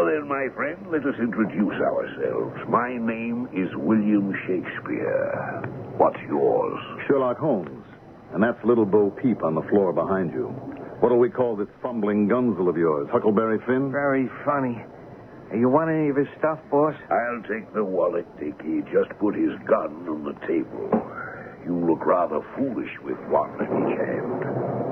then, my friend, let us introduce ourselves. My name is William Shakespeare. What's yours? Sherlock Holmes. And that's Little Bo Peep on the floor behind you. What'll we call this fumbling gunzel of yours? Huckleberry Finn? Very funny. You want any of his stuff, boss? I'll take the wallet, Dickie. Just put his gun on the table. You look rather foolish with one in each hand.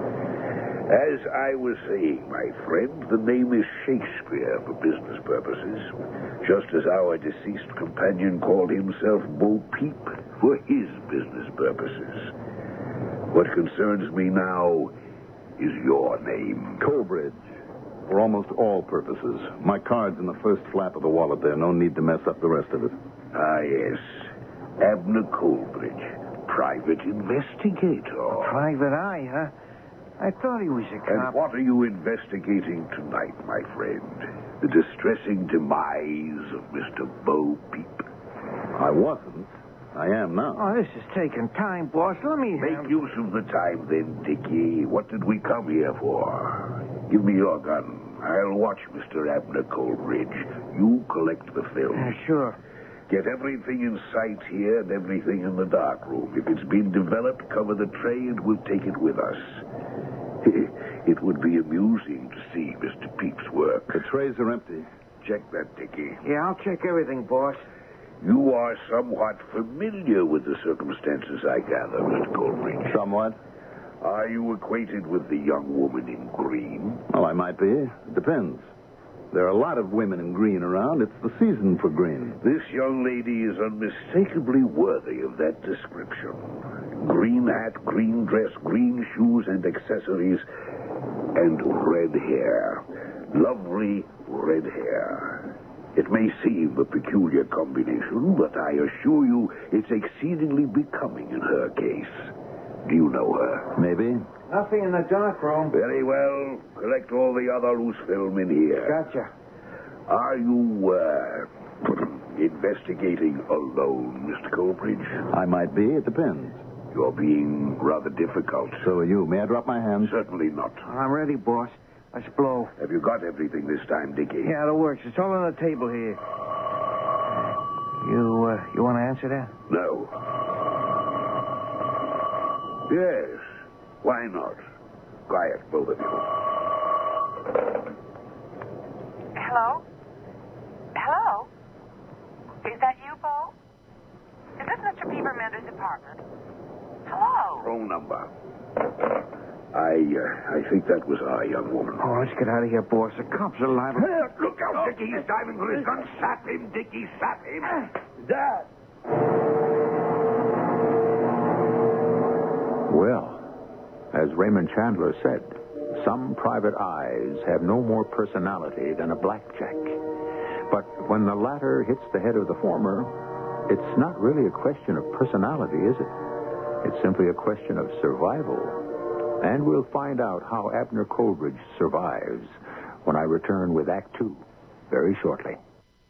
As I was saying, my friend, the name is Shakespeare for business purposes, just as our deceased companion called himself Bo Peep for his business purposes. What concerns me now is your name. Coleridge. For almost all purposes. My card's in the first flap of the wallet there. No need to mess up the rest of it. Ah, yes. Abner Coleridge, private investigator. Private eye, huh? I thought he was a cop. And what are you investigating tonight, my friend? The distressing demise of Mr. Bo Peep. I wasn't. I am now. Oh, this is taking time, boss. Let me... Make use of the time, then, Dickie. What did we come here for? Give me your gun. I'll watch Mr. Abner Coleridge. You collect the film. Sure. Get everything in sight here and everything in the dark room. If it's been developed, cover the tray and we'll take it with us. It would be amusing to see Mr. Peep's work. The trays are empty. Check that, Dickie. Yeah, I'll check everything, boss. You are somewhat familiar with the circumstances, I gather, Mr. Coleridge. Somewhat. Are you acquainted with the young woman in green? Well, I might be. It depends. There are a lot of women in green around. It's the season for green. This young lady is unmistakably worthy of that description. Green hat, green dress, green shoes and accessories, and red hair. Lovely red hair. It may seem a peculiar combination, but I assure you it's exceedingly becoming in her case. Do you know her? Maybe. Nothing in the dark room. Very well. Collect all the other loose film in here. Gotcha. Are you, investigating alone, Mr. Coleridge? I might be. It depends. You're being rather difficult. So are you. May I drop my hand? Certainly not. I'm ready, boss. Let's blow. Have you got everything this time, Dickie? Yeah, it works. It's all on the table here. You want to answer that? No. Yes. Why not? Quiet, both of you. Hello? Hello? Is that you, Bo? Is this Mr. Peebermander's apartment? Hello? Wrong number. I think that was our young woman. Oh, let's get out of here, boss. The cops are liable. Look out, Dickie. He's diving for his gun. Sap him, Dickie. Sap him. Dad! Well, as Raymond Chandler said, some private eyes have no more personality than a blackjack. But when the latter hits the head of the former, it's not really a question of personality, is it? It's simply a question of survival. And we'll find out how Abner Coleridge survives when I return with Act Two very shortly.